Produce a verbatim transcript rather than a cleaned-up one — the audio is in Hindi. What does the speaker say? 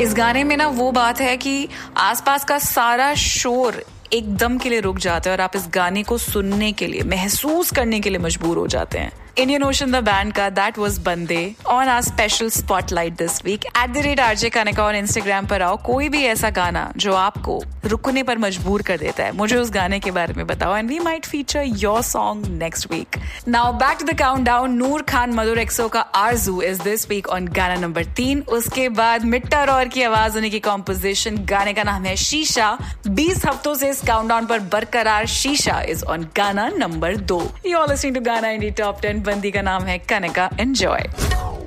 इस गाने में ना वो बात है कि आसपास का सारा शोर एकदम के लिए रुक जाता है और आप इस गाने को सुनने के लिए, महसूस करने के लिए मजबूर हो जाते हैं. इंडियन ओशन द बैंड का दैट वाज बंदे on our special spotlight this week. At the rate RJ Kanika और इंस्टाग्राम पर आओ. कोई भी ऐसा गाना जो आपको रुकने पर मजबूर कर देता है, मुझे उस गाने के बारे में बताओ and we might feature your song next week. Now back to the countdown. नूर खान मधुर एक्सो का आरजू इज दिस वीक ऑन गाना नंबर तीन. उसके बाद मिट्टा रॉर की आवाज होने की कॉम्पोजिशन, गाने का नाम है शीशा. बीस हफ्तों से इस काउंटडाउन पर बरकरार शीशा इज ऑन गाना नंबर दो. यू आर लिसनिंग टू गाना इंडी टॉप टेन. बंदी का नाम है कनिका. एंजॉय.